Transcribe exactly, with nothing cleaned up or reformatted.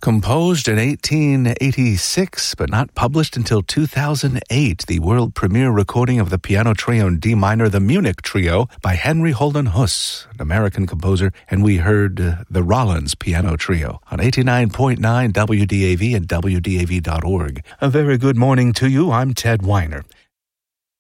Composed in eighteen eighty-six, but not published until two thousand eight, the world premiere recording of the piano trio in D minor, the Munich Trio, by Henry Holden Huss, an American composer, and we heard uh, the Rollins Piano Trio on eighty-nine point nine W D A V and W D A V dot org. A very good morning to you. I'm Ted Weiner.